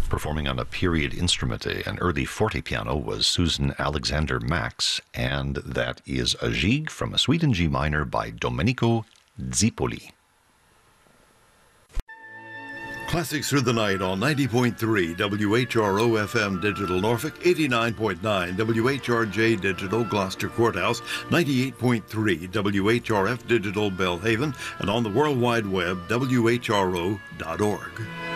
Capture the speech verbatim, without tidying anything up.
Performing on a period instrument, an early forte piano, was Susan Alexander Max, and that is a Gigue from a Suite in G minor by Domenico Zipoli. Classics Through the Night on ninety point three W H R O F M Digital Norfolk, eighty-nine point nine W H R J Digital Gloucester Courthouse, ninety-eight point three W H R F Digital Belhaven, and on the World Wide Web, W H R O dot org.